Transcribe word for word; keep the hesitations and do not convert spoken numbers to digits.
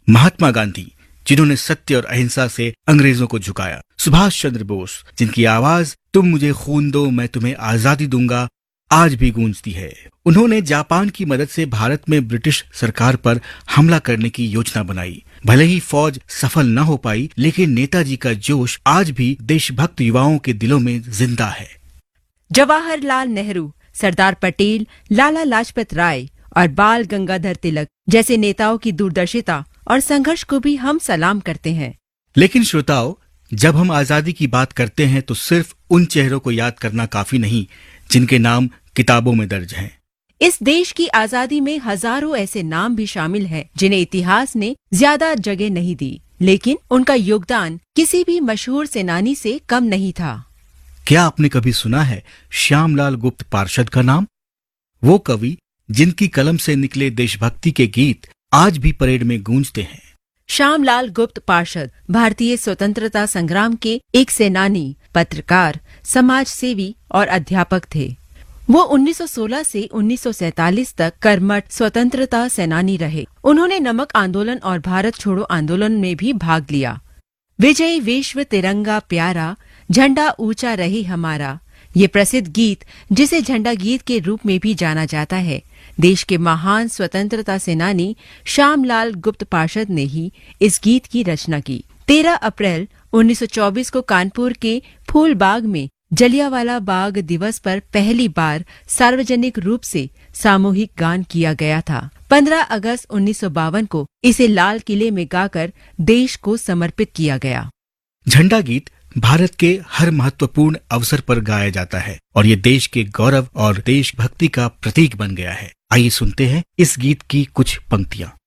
महात्मा गांधी, जिन्होंने सत्य और अहिंसा से अंग्रेजों को झुकाया। सुभाष चंद्र बोस, जिनकी आवाज तुम मुझे खून दो मैं तुम्हें आजादी दूंगा आज भी गूंजती है। उन्होंने जापान की मदद से भारत में ब्रिटिश सरकार पर हमला करने की योजना बनाई। भले ही फौज सफल न हो पाई, लेकिन नेताजी का जोश आज भी देशभक्त युवाओं के दिलों में जिंदा है। जवाहरलाल नेहरू, सरदार पटेल, लाला लाजपत राय और बाल गंगाधर तिलक जैसे नेताओं की दूरदर्शिता और संघर्ष को भी हम सलाम करते हैं। लेकिन श्रोताओं, जब हम आजादी की बात करते हैं तो सिर्फ उन चेहरों को याद करना काफी नहीं जिनके नाम किताबों में दर्ज हैं। इस देश की आजादी में हजारों ऐसे नाम भी शामिल हैं जिन्हें इतिहास ने ज्यादा जगह नहीं दी, लेकिन उनका योगदान किसी भी मशहूर सेनानी से कम नहीं था। क्या आपने कभी सुना है श्यामलाल गुप्त पार्षद का नाम? वो कवि जिनकी कलम से निकले देशभक्ति के गीत आज भी परेड में गूंजते हैं। श्यामलाल गुप्त पार्षद भारतीय स्वतंत्रता संग्राम के एक सेनानी, पत्रकार, समाज सेवी और अध्यापक थे। वो उन्नीस सौ सोलह से उन्नीस सौ सैंतालीस तक कर्मठ स्वतंत्रता सेनानी रहे। उन्होंने नमक आंदोलन और भारत छोड़ो आंदोलन में भी भाग लिया। विजय विश्व तिरंगा प्यारा, झंडा ऊंचा रहे हमारा, ये प्रसिद्ध गीत, जिसे झंडा गीत के रूप में भी जाना जाता है, देश के महान स्वतंत्रता सेनानी श्यामलाल गुप्त पार्षद ने ही इस गीत की रचना की। तेरह अप्रैल उन्नीस सौ चौबीस को कानपुर के फूलबाग में जलियांवाला बाग दिवस पर पहली बार सार्वजनिक रूप से सामूहिक गान किया गया था। पंद्रह अगस्त उन्नीस सौ बावन को इसे लाल किले में गाकर देश को समर्पित किया गया। झंडा गीत भारत के हर महत्वपूर्ण अवसर पर गाया जाता है और ये देश के गौरव और देशभक्ति का प्रतीक बन गया है। आइए सुनते हैं इस गीत की कुछ पंक्तियां।